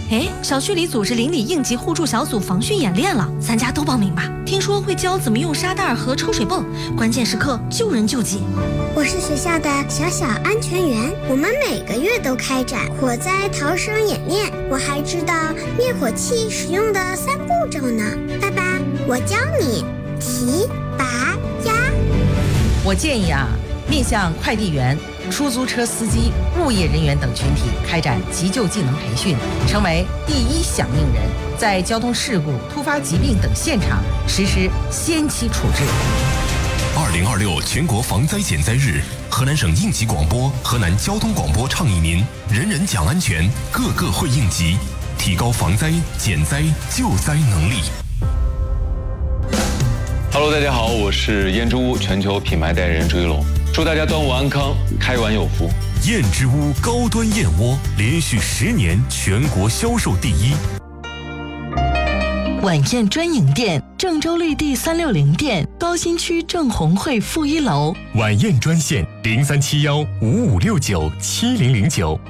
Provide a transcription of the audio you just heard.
哎，小区里组织邻里应急互助小组防汛演练了，咱家都报名吧。听说会教怎么用沙袋和抽水泵，关键时刻救人救己。 我是学校的小安全员，我们每个月都开展火灾逃生演练，我还知道灭火器使用的3步骤呢。爸爸，我教你提、拔、压。 我建议面向快递员、出租车司机、物业人员等群体开展急救技能培训，成为第一响应人，在交通事故、突发疾病等现场实施先期处置。 2026全国防灾减灾日，河南省应急广播、河南交通广播倡议您人人讲安全，个个会应急，提高防灾、减灾、救灾能力。 Hello， 大家好，我是燕之屋全球品牌代言人朱一龙，祝大家端午安康，开碗有福。 燕之屋高端燕窝连续10年全国销售第一。 晚宴专营店，郑州绿地360店，高新区郑红会负1楼。 晚宴专线037155697009。